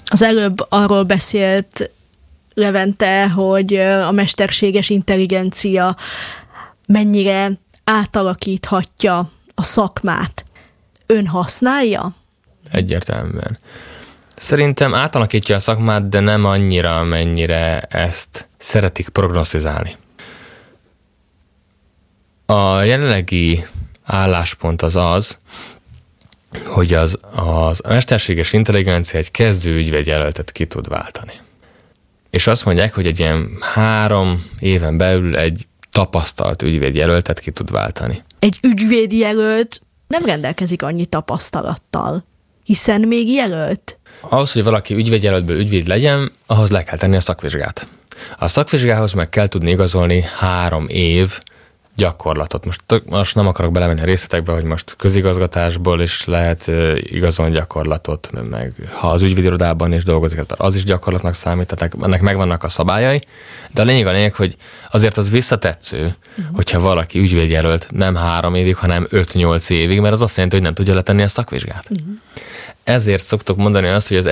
Az előbb arról beszélt Levente, hogy a mesterséges intelligencia mennyire átalakíthatja a szakmát. Ön használja? Egyértelműen. Szerintem átalakítja a szakmát, de nem annyira, mennyire ezt szeretik prognosztizálni. A jelenlegi álláspont az, hogy az mesterséges intelligencia egy kezdő ügyvédjelöltet ki tud váltani. És azt mondják, hogy egy ilyen 3 éven belül egy tapasztalt ügyvédjelöltet ki tud váltani. Egy ügyvédjelölt nem rendelkezik annyi tapasztalattal, hiszen még jelölt. Ahhoz, hogy valaki ügyvédjelöltből ügyvéd legyen, ahhoz le kell tenni a szakvizsgát. A szakvizsgához meg kell tudni igazolni 3 év gyakorlatot. Most nem akarok belemenni a részletekbe, hogy most közigazgatásból is lehet igazolni gyakorlatot, meg ha az ügyvédirodában is dolgozik, az is gyakorlatnak számít, tehát ennek megvannak a szabályai, de a lényeg, hogy azért az visszatetsző, hogyha valaki ügyvédjelölt nem 3 évig, hanem 5-8 évig, mert az azt jelenti, hogy nem tudja letenni a szakvizsgát. Ezért szoktuk mondani azt, hogy az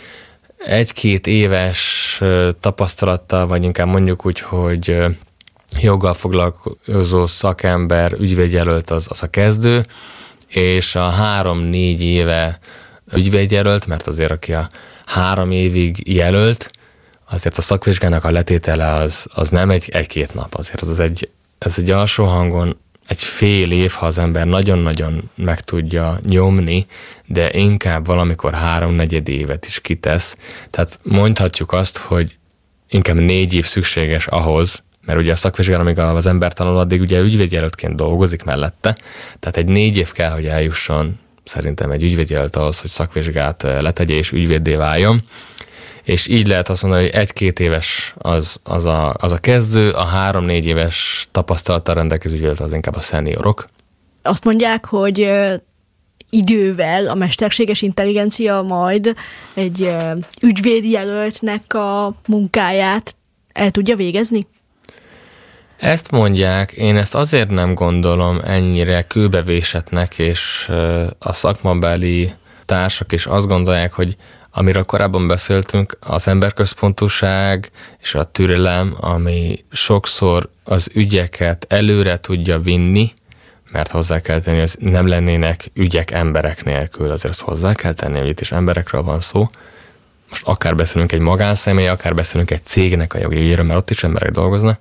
1-2 éves tapasztalattal, vagy inkább mondjuk úgy, hogy joggal foglalkozó szakember, ügyvédjelölt az a kezdő, és a 3-4 éve ügyvédjelölt, mert azért aki a 3 évig jelölt, azért a szakvizsgának a letétele az nem egy-két nap, azért ez egy alsó hangon egy fél év, ha az ember nagyon-nagyon meg tudja nyomni, de inkább valamikor 3-4 évet is kitesz. Tehát mondhatjuk azt, hogy inkább 4 év szükséges ahhoz, mert ugye a szakvizsgán, amíg az ember tanul, addig ugye ügyvédjelöltként dolgozik mellette, tehát egy 4 év kell, hogy eljusson szerintem egy ügyvédjelölt ahhoz, hogy szakvizsgát letegye és ügyvéddé váljon, és így lehet azt mondani, hogy 1-2 éves az a kezdő, a 3-4 éves tapasztalattal rendelkező ügyvédjelölt az inkább a szeniorok. Azt mondják, hogy idővel a mesterséges intelligencia majd egy ügyvédjelöltnek a munkáját el tudja végezni? Ezt mondják, én ezt azért nem gondolom ennyire kőbevésetnek, és a szakmabeli társak is azt gondolják, hogy amiről korábban beszéltünk, az emberközpontúság és a türelem, ami sokszor az ügyeket előre tudja vinni, mert hozzá kell tenni, hogy nem lennének ügyek emberek nélkül, azért azt hozzá kell tenni, hogy itt is emberekről van szó. Most akár beszélünk egy magánszemély, akár beszélünk egy cégnek a jogi ügyéről, mert ott is emberek dolgoznak.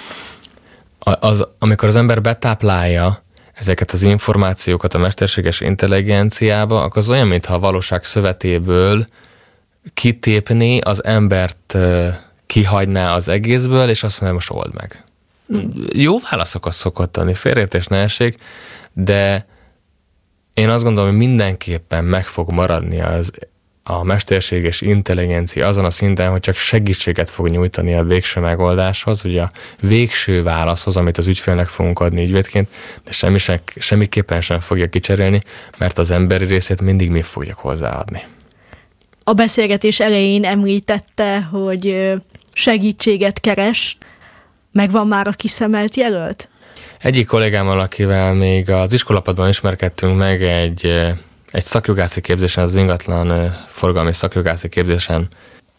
Amikor az ember betáplálja ezeket az információkat a mesterséges intelligenciába, akkor az olyan, mintha a valóság szövetéből kitépni, az embert kihagyná az egészből, és azt mondja, most old meg. Jó válaszokat szokott adni, félreértés ne essék, de én azt gondolom, hogy mindenképpen meg fog maradni a mesterséges intelligencia azon a szinten, hogy csak segítséget fog nyújtani a végső megoldáshoz, ugye a végső válaszhoz, amit az ügyfélnek fogunk adni ügyvédként, de semmiképpen sem fogja kicserélni, mert az emberi részét mindig mi fogjuk hozzáadni. A beszélgetés elején említette, hogy segítséget keres, megvan már a kiszemelt jelölt? Egyik kollégámmal, akivel még az iskolapadban ismerkedtünk meg egy szakjogászi képzésen, az ingatlan forgalmi szakjogászi képzésen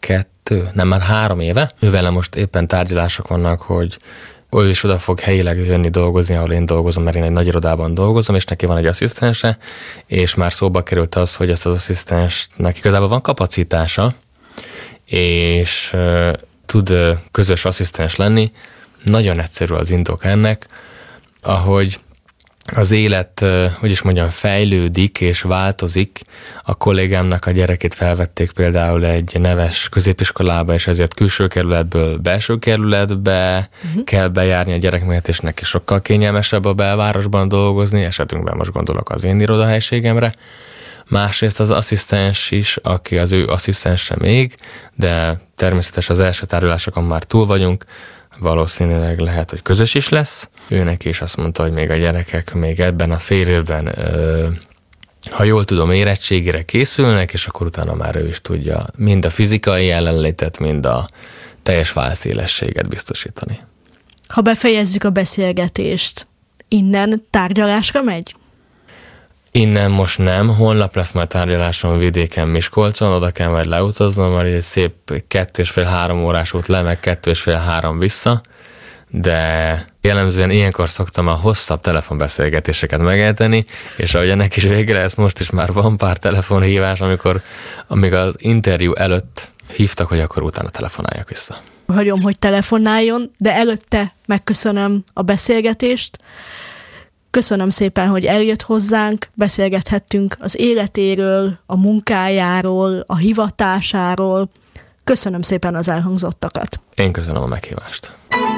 3 éve. Ővele most éppen tárgyalások vannak, hogy ő is oda fog helyileg jönni dolgozni, ahol én dolgozom, mert én egy nagy irodában dolgozom, és neki van egy asszisztense, és már szóba került az, hogy ezt az asszisztensnek igazából van kapacitása, és tud közös asszisztens lenni. Nagyon egyszerű az indok ennek, ahogy az élet, fejlődik és változik. A kollégámnak a gyerekét felvették például egy neves középiskolába, és ezért külső kerületből belső kerületbe kell bejárni a gyereknek, és neki sokkal kényelmesebb a belvárosban dolgozni, esetünkben most gondolok az én irodahelységemre. Másrészt az asszisztens is, aki az ő asszisztense még, de természetesen az első tárgyalásokon már túl vagyunk, valószínűleg lehet, hogy közös is lesz. Őnek is azt mondta, hogy még a gyerekek még ebben a fél évben, ha jól tudom, érettségére készülnek, és akkor utána már ő is tudja mind a fizikai jelenlétet, mind a teljes válszélességet biztosítani. Ha befejezzük a beszélgetést, innen tárgyalásra megy? Innen most nem, holnap lesz majd tárgyalásom Vidéken, Miskolcon, oda kell majd leutaznom, mert egy szép 2,5-3 órás út le, meg 2,5-3 vissza, de jellemzően ilyenkor szoktam a hosszabb telefonbeszélgetéseket megejteni, és ahogy ennek is vége lesz, most is már van pár telefonhívás, amíg az interjú előtt hívtak, hogy akkor utána telefonáljak vissza. Hagyom, hogy telefonáljon, de előtte megköszönöm a beszélgetést. Köszönöm szépen, hogy eljött hozzánk, beszélgethettünk az életéről, a munkájáról, a hivatásáról. Köszönöm szépen az elhangzottakat. Én köszönöm a meghívást.